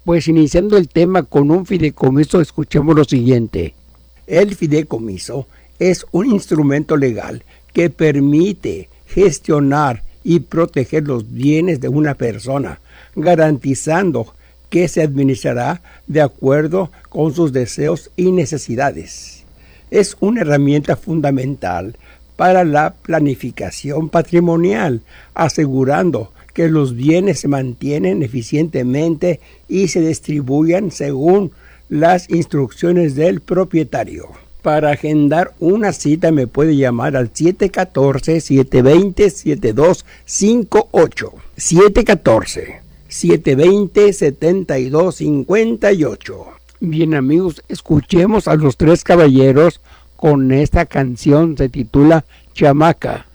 Pues iniciando el tema con un fideicomiso, escuchemos lo siguiente. El fideicomiso es un instrumento legal que permite gestionar y proteger los bienes de una persona, garantizando que se administrará de acuerdo con sus deseos y necesidades. Es una herramienta fundamental para la planificación patrimonial, asegurando que los bienes se mantienen eficientemente y se distribuyan según las instrucciones del propietario. Para agendar una cita me puede llamar al 714-720-7258. 714-720-7258. Bien amigos, escuchemos a los tres caballeros con esta canción, se titula Chamaca.